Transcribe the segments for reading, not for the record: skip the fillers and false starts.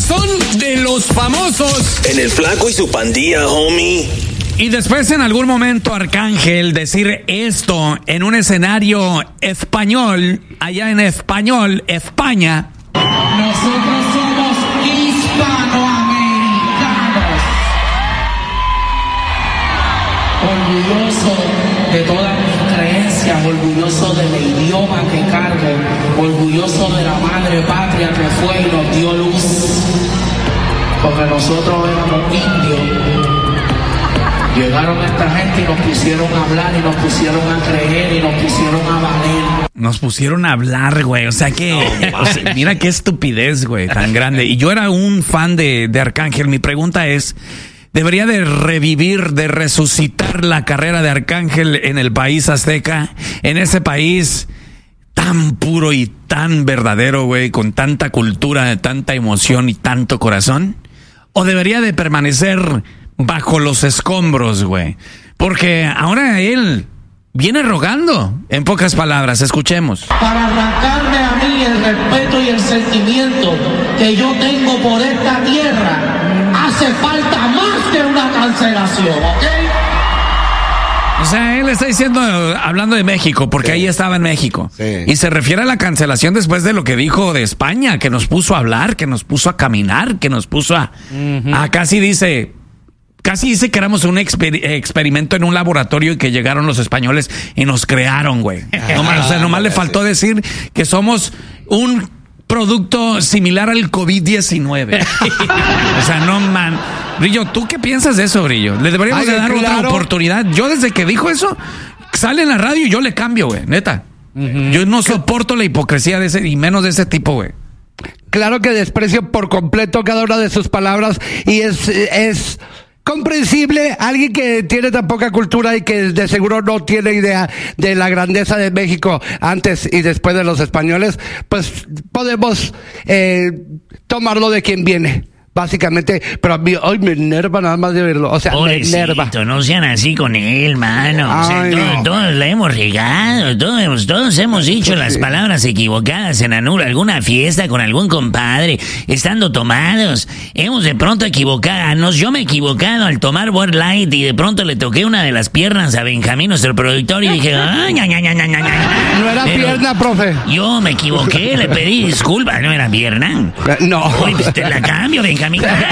son de los famosos. En el Flaco y su pandilla, homie. Y después en algún momento Arcángel decir esto en un escenario español, allá en español, España. Nosotros somos hispanoamericanos. Orgulloso de todas mis creencias, orgulloso del idioma que cargo, orgulloso de la madre patria que fue y nos dio luz. Porque nosotros éramos indios. Llegaron esta gente y nos pusieron a hablar y nos pusieron a creer y nos pusieron a valer. Nos pusieron a hablar, güey. O sea que, mira qué estupidez, güey, tan grande. Y yo era un fan de Arcángel. Mi pregunta es, ¿debería de revivir, de resucitar la carrera de Arcángel en el país azteca? En ese país tan puro y tan verdadero, güey, con tanta cultura, tanta emoción y tanto corazón. ¿O debería de permanecer bajo los escombros, güey? Porque ahora él viene rogando, en pocas palabras. Escuchemos. Para arrancarme a mí el respeto y el sentimiento que yo tengo por esta tierra, hace falta más que una cancelación, ¿ok? O sea, él está diciendo, hablando de México, porque ahí estaba en México. Sí. Y se refiere a la cancelación después de lo que dijo de España, que nos puso a hablar, que nos puso a caminar, que nos puso a casi dice que éramos un experimento en un laboratorio y que llegaron los españoles y nos crearon, güey. Nomás le faltó decir que somos un producto similar al COVID-19. O sea, no, man. Brillo, ¿tú qué piensas de eso, Brillo? ¿Le deberíamos de dar otra oportunidad? Yo desde que dijo eso, sale en la radio y yo le cambio, güey, neta. Yo no soporto la hipocresía de ese, y menos de ese tipo, güey. Claro que desprecio por completo cada una de sus palabras y es comprensible. Alguien que tiene tan poca cultura y que de seguro no tiene idea de la grandeza de México antes y después de los españoles, pues podemos tomarlo de quien viene, básicamente. Pero a mí hoy me enerva nada más de verlo. O sea, pobrecito, me enerva. No sean así con él, mano. O sea, Ay, no. todos la hemos regado, todos hemos dicho las palabras equivocadas en alguna fiesta con algún compadre, estando tomados. Hemos de pronto equivocarnos. Yo me he equivocado al tomar Bud Light y de pronto le toqué una de las piernas a Benjamín, nuestro productor, y dije, ay, No era pierna, profe. Yo me equivoqué, le pedí disculpas, no era pierna. No. Hoy pues te la cambio, Benjamín.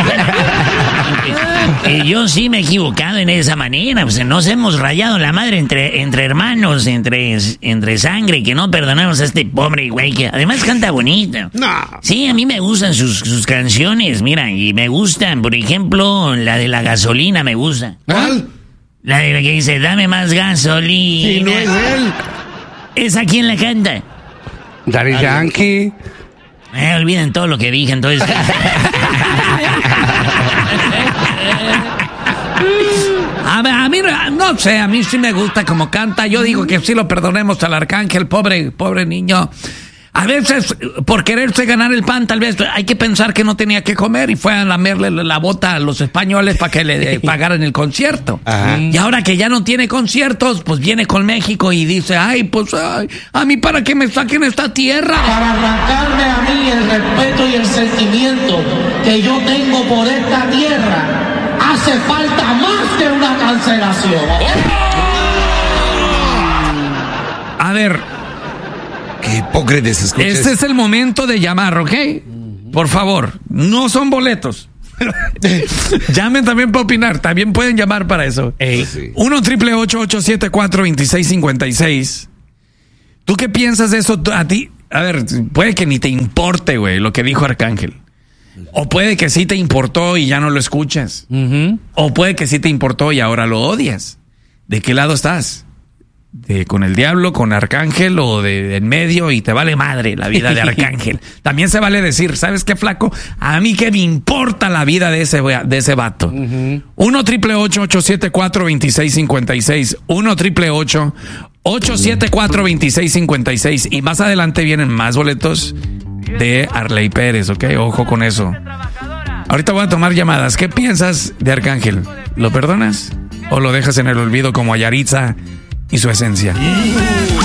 Yo sí me he equivocado en esa manera. Pues nos hemos rayado la madre entre hermanos, entre sangre, que no perdonamos a este pobre güey que además canta bonito. No. Sí, a mí me gustan sus canciones, mira, y me gustan, por ejemplo, la de la gasolina me gusta. ¿Cuál? La de la que dice, dame más gasolina. Sí, no es él. ¿Esa quién la canta? Daddy Yankee. Olviden todo lo que dije, entonces. A mí, no sé, a mí sí me gusta como canta. Yo digo que sí lo perdonemos al Arcángel, pobre niño. A veces, por quererse ganar el pan, tal vez hay que pensar que no tenía que comer y fue a lamerle la bota a los españoles para que le pagaran el concierto. Ajá. Y ahora que ya no tiene conciertos, pues viene con México y dice, a mí para que me saquen esta tierra. Para arrancarme a mí el respeto y el sentimiento que yo tengo por esta tierra, hace falta más que una cancelación. A ver, Qué hipócritas escuchas. este es el momento de llamar, ¿ok? Por favor, no son boletos. Llamen también para opinar, también pueden llamar para eso. Sí. 1-888-874-2656. ¿Tú qué piensas de eso? A ti, a ver, puede que ni te importe, güey, lo que dijo Arcángel. O puede que sí te importó y ya no lo escuchas. O puede que sí te importó y ahora lo odias. ¿De qué lado estás? ¿Con el diablo, con Arcángel o de en medio y te vale madre la vida de Arcángel? También se vale decir, ¿sabes qué, flaco? A mí qué me importa la vida de ese vato. 1-888-874-2656. 1-888-874-2656. Y más adelante vienen más boletos de Arley Pérez, ¿ok? Ojo con eso. Ahorita voy a tomar llamadas. ¿Qué piensas de Arcángel? ¿Lo perdonas? ¿O lo dejas en el olvido como a Yaritza y su esencia?